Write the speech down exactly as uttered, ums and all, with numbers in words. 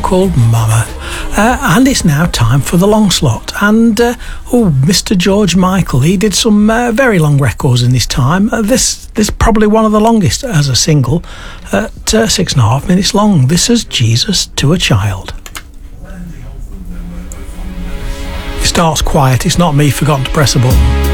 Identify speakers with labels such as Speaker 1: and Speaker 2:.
Speaker 1: called Mama. Uh, and it's now time for the long slot. And, uh, oh, Mister George Michael, he did some uh, very long records in his time. Uh, this this probably one of the longest as a single, at uh, six and a half minutes long. This is Jesus to a Child. It starts quiet. It's not me forgotten to press a button.